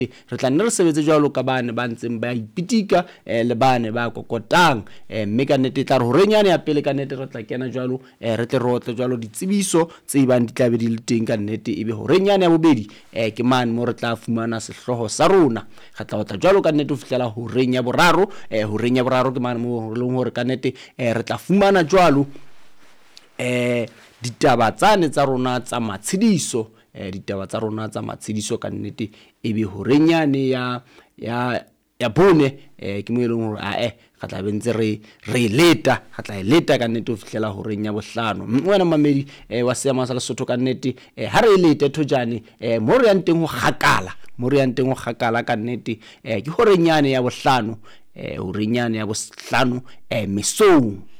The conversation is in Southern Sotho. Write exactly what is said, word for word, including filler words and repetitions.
re tla nne re sebetse jwalo ka bane ba ntseng ba ipitika eh, le bane ba kokotang eh, mme ka nnete tla re ho renyane ya pele ka nnete re tla kena jwalo eh, re tle re otle jwalo ditsebiso tse bang di tla be di le teng ka nnete ebe ho renyane ya bobedi eh, ke mane mo re tla fumana sehloho sa rona re tla otla jwalo ka nnete ho fihlela ho renya boraro eh, ho renya boraro ke mane mo re leng hore ka nnete eh, re tla fumana jwalo eh ditaba tsane tsa rona tsa matshediso eh ditaba tsa rona tsa matshediso ka nnete ebe ho renyane ya ya ya bone eh ke mo eleng hore a eh ga tla bentse re re leta ga tla leta ka nnete ho fihlela ho renya bohlano wena mamedi eh wa seema sa Lesotho ka nnete eh ha re lete thojane eh mo re yang teng ho gakala mo re yang teng ho gakala ka nnete eh ke ho renyane ya bohlano eh ho renyane ya bohlano eh mesong